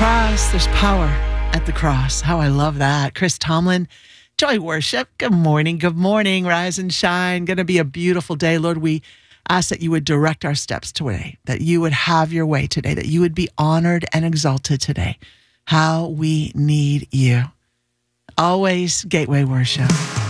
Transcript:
cross. There's power at the cross. How I love that. Chris Tomlin, Joy Worship. Good morning. Good morning. Rise and shine. Going to be a beautiful day. Lord, we ask that you would direct our steps today, that you would have your way today, that you would be honored and exalted today. How we need you. Always Gateway Worship.